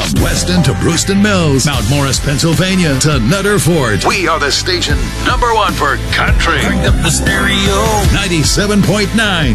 From Weston to Brewston Mills, Mount Morris, Pennsylvania to Nutter Fort, we are the station #1 for country. Crank up the stereo. 97.9